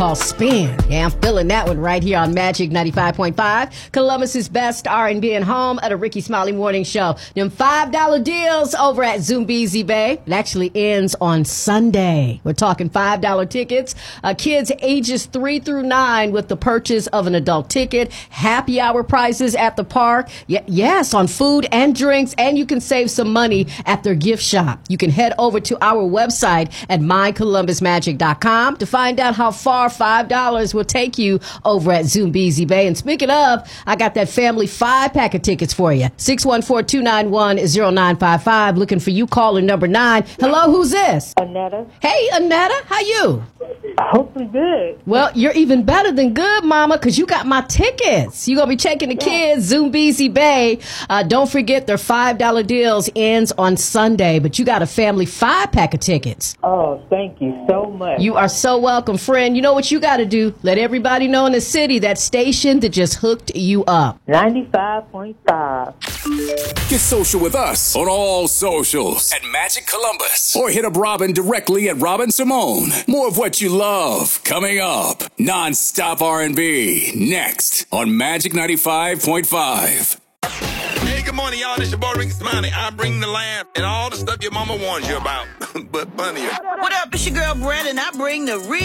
called Spin. Yeah, I'm feeling that one right here on Magic 95.5. Columbus's best R&B and home at a Ricky Smiley Morning Show. Them $5 deals over at Zumbizi Bay. It actually ends on Sunday. We're talking $5 tickets. Kids ages 3 through 9 with the purchase of an adult ticket. Happy hour prices at the park. Yes, on food and drinks. And you can save some money at their gift shop. You can head over to our website at mycolumbusmagic.com to find out how far $5 will take you over at Zumbizi Bay. And speaking of, I got that family 5-pack of tickets for you. 614-291-0955. Looking for you, caller number 9. Hello, who's this? Annetta. Hey, Annetta, how you? Hopefully good. Well, you're even better than good, Mama, because you got my tickets. You're going to be taking the kids, Zumbizi Bay. Don't forget their $5 deals ends on Sunday, but you got a family 5-pack of tickets. Oh, thank you so much. You are so welcome, friend. You know what you got to do? Let everybody know in the city that station that just hooked you up. 95.5. Get social with us on all socials at Magic Columbus. Or hit up Robin directly at Robin Simone. More of what you love coming up. Non-stop R&B next on Magic 95.5. Hey, good morning, y'all. This your boy Ricky Smiley. I bring the laugh and all the stuff your mama warns you about, but funnier. What up? It's your girl Brandon. I bring the real